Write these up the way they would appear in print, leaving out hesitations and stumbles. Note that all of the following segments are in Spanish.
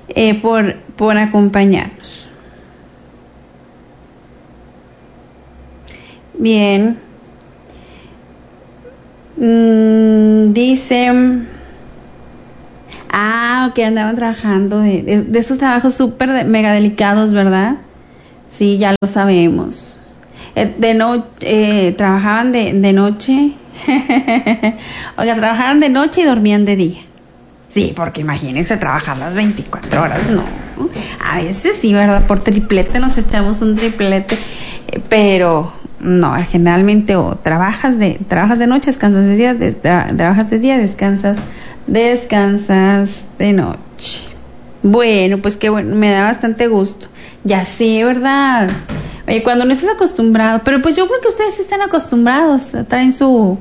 por acompañarnos. Bien. Dice... que andaban trabajando de esos trabajos súper mega delicados, ¿verdad? Sí, ya lo sabemos. Trabajaban de noche. Oiga, trabajaban de noche y dormían de día. Sí, porque imagínense trabajar las 24 horas, no. A veces sí, ¿verdad? Por triplete nos echamos un triplete, pero no, generalmente o trabajas de noche, descansas de día, trabajas de día, descansas de noche. Bueno, pues qué bueno, me da bastante gusto. Ya sé, ¿verdad? Oye, cuando no estás acostumbrado, pero pues yo creo que ustedes están acostumbrados, traen su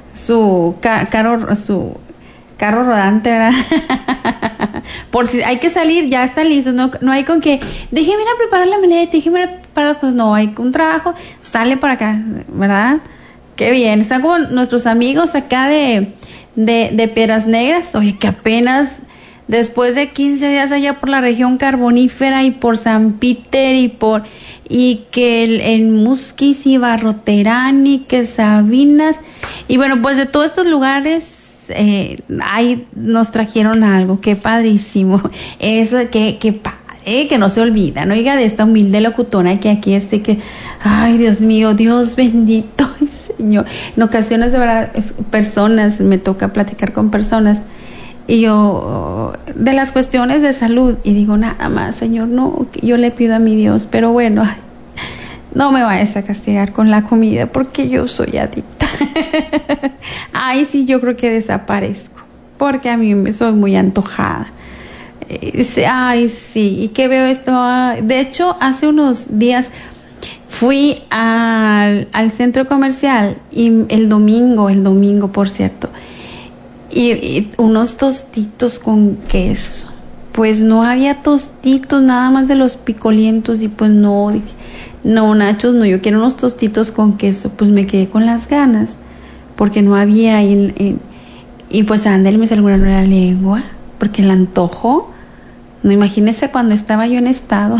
carro rodante, ¿verdad? Por si hay que salir, ya están listos, no hay con que déjenme ir a preparar la maleta, déjenme ir a preparar las cosas, no, hay un trabajo, sale para acá, ¿verdad? Qué bien, están como nuestros amigos acá de Piedras Negras, oye, que apenas después de 15 días allá por la región carbonífera y por San Peter y que el Musquis y Barroterán y que Sabinas y bueno, pues de todos estos lugares ahí nos trajeron algo, qué padrísimo, eso, qué padre, que no se olvidan, oiga, de esta humilde locutora que aquí estoy, que, ay, Dios mío, Dios bendito, Señor, en ocasiones de verdad, personas, me toca platicar con personas, y yo, de las cuestiones de salud, y digo, nada más, Señor, no, yo le pido a mi Dios, pero bueno, ay, no me vayas a castigar con la comida, porque yo soy adicta. Ay, sí, yo creo que desaparezco, porque a mí soy muy antojada. Ay, sí, y que veo esto. De hecho, hace unos días fui al centro comercial y el domingo, por cierto, y unos tostitos con queso. Pues no había tostitos, nada más de los picolientos, y pues no, dije, no, nachos, no, yo quiero unos tostitos con queso. Pues me quedé con las ganas, porque no había ahí y pues ándale, me salió la lengua, porque el antojo, no, imagínese cuando estaba yo en estado.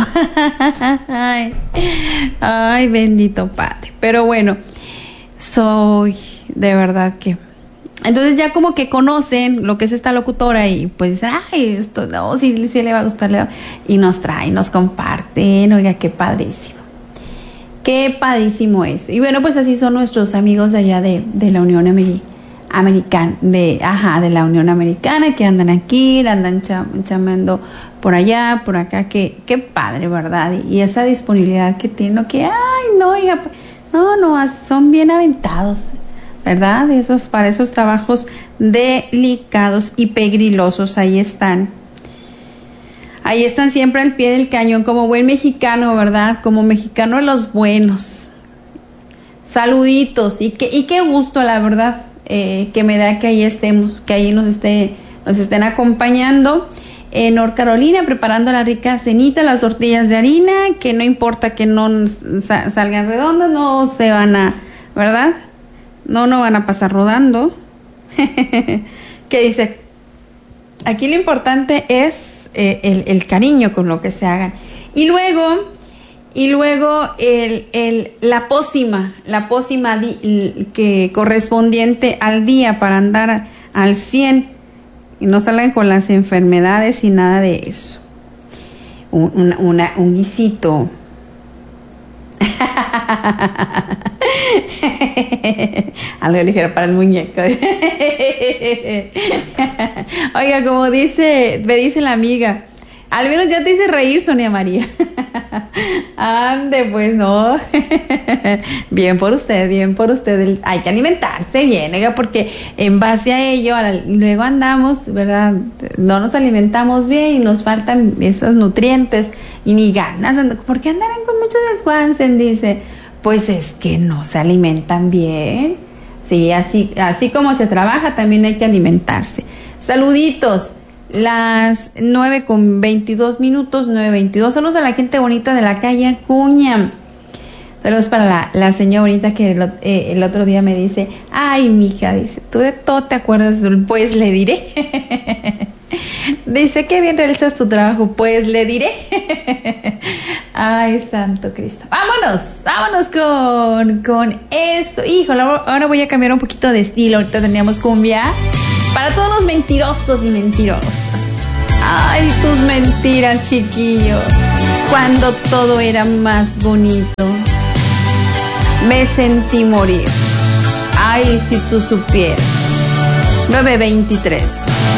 Ay, bendito Padre. Pero bueno, soy de verdad que... Entonces ya como que conocen lo que es esta locutora y pues dicen, ay, esto no, sí le va a gustar, y nos traen, nos comparten, oiga, qué padrísimo. Qué padrísimo eso. Y bueno, pues así son nuestros amigos de allá de la Unión Americana, de la Unión Americana, que andan aquí, andan chamando por allá, por acá, qué padre, ¿verdad? Y esa disponibilidad que tienen, no, que, ay, no, oiga, no, son bien aventados, ¿verdad? Para esos trabajos delicados y pegrilosos, ahí están. Ahí están siempre al pie del cañón, como buen mexicano, ¿verdad? Como mexicano de los buenos. Saluditos, y qué gusto, la verdad, que me da que ahí estemos, que ahí nos estén acompañando en North Carolina, preparando la rica cenita, las tortillas de harina, que no importa que no salgan redondas, no se van a, ¿verdad? No van a pasar rodando. Que dice, aquí lo importante es el cariño con lo que se hagan. Y luego la pócima que correspondiente al día para andar al 100 y no salgan con las enfermedades y nada de eso. Un guisito. Algo ligero para el muñeco. Oiga, como me dice la amiga, al menos ya te hice reír, Sonia María. Ande, pues no. Bien por usted. Hay que alimentarse bien, porque en base a ello, luego andamos, ¿verdad? No nos alimentamos bien y nos faltan esos nutrientes y ni ganas. ¿Por qué andarán con mucho desguansen? Dice, pues es que no se alimentan bien. Sí, así como se trabaja, también hay que alimentarse. Saluditos. Las 9:22, 9:22. Saludos a la gente bonita de la calle Acuña. Saludos para la señora bonita que el otro día me dice, ay, mija, dice, tú de todo te acuerdas. Pues le diré. Dice que bien realizas tu trabajo, pues le diré. Ay, santo Cristo. Vámonos con esto. Híjole, ahora voy a cambiar un poquito de estilo. Ahorita teníamos cumbia para todos los mentirosos y mentirosas. Ay, tus mentiras, chiquillo. Cuando todo era más bonito, me sentí morir. Ay, si tú supieras. 9:23.